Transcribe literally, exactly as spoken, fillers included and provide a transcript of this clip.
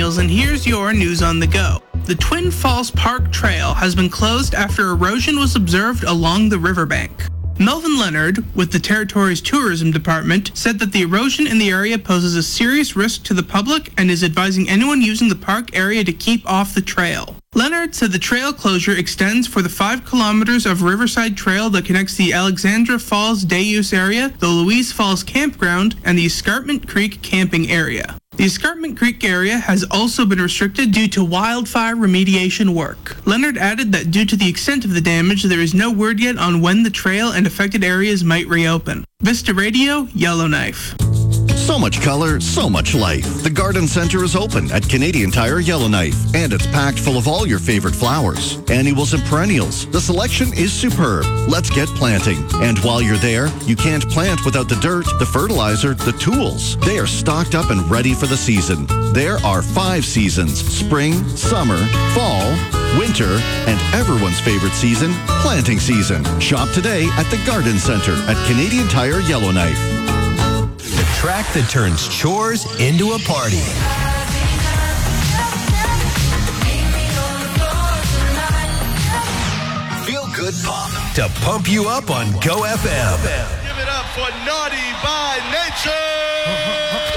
Daniels, and here's your news on the go. The Twin Falls Park Trail has been closed after erosion was observed along the riverbank. Melvin Leonard, with the territory's tourism department, said that the erosion in the area poses a serious risk to the public and is advising anyone using the park area to keep off the trail. Leonard said the trail closure extends for the five kilometers of Riverside Trail that connects the Alexandra Falls Day Use Area, the Louise Falls Campground, and the Escarpment Creek Camping Area. The Escarpment Creek area has also been restricted due to wildfire remediation work. Leonard added that due to the extent of the damage, there is no word yet on when the trail and affected areas might reopen. Vista Radio, Yellowknife. So much color, so much life. The Garden Center is open at Canadian Tire Yellowknife, and it's packed full of all your favorite flowers. Annuals and perennials. The selection is superb. Let's get planting. And while you're there, you can't plant without the dirt, the fertilizer, the tools. They are stocked up and ready for the season. There are five seasons: spring, summer, fall, winter, and everyone's favorite season, planting season. Shop today at the Garden Center at Canadian Tire Yellowknife. The track that turns chores into a party. Feel good pop to pump you up on Go F M. Give it up for Naughty by Nature.